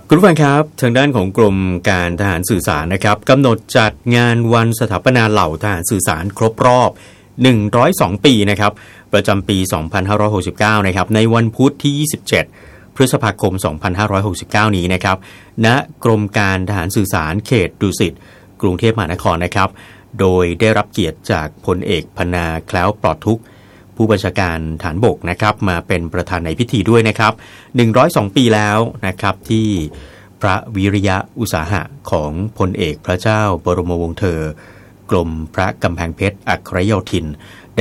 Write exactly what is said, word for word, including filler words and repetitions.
คุณผู้ฟังครับทางด้านของกรมการทหารสื่อสารนะครับกำหนดจัดงานวันสถาปนาเหล่าทหารสื่อสารครบรอบหนึ่งร้อยสองปีนะครับประจำปีสองพันห้าร้อยหกสิบเก้านะครับในวันพุธที่ยี่สิบเจ็ดพฤษภาคมสองพันห้าร้อยหกสิบเก้านี้นะครับณกรมการทหารสื่อสารเขตดุสิตกรุงเทพมหานครนะครับโดยได้รับเกียรติจากพลเอกพนาแคล้วปลอดทุกข์ผู้บัญชาการฐานบกนะครับมาเป็นประธานในพิธีด้วยนะครับหนึ่งร้อยสองปีแล้วนะครับที่พระวิริยะอุตสาหะของพลเอกพระเจ้าบรมวงศ์เธอกรมพระกำแพงเพชรอัครโยธิน